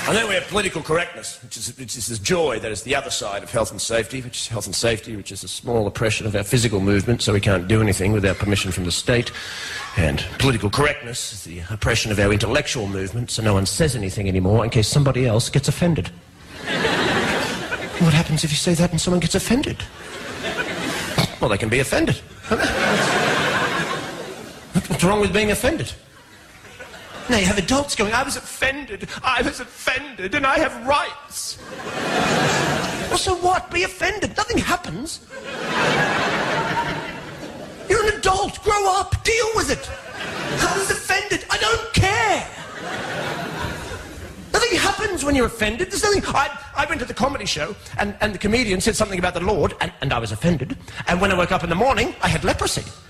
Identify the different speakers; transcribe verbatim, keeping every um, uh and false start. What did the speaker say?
Speaker 1: I know we have political correctness, which is, which is the joy that is the other side of health and safety, which is health and safety, which is a small oppression of our physical movement, so we can't do anything without permission from the state. And political correctness is the oppression of our intellectual movement, so no one says anything anymore in case somebody else gets offended. What happens if you say that and someone gets offended? Well, they can be offended. What's wrong with being offended? Now you have adults going, I was offended, I was offended, and I have rights. Well, so what? Be offended. Nothing happens. You're an adult. Grow up. Deal with it. I was offended. I don't care. Nothing happens when you're offended. There's nothing... I, I went to the comedy show, and, and the comedian said something about the Lord, and, and I was offended. And when I woke up in the morning, I had leprosy.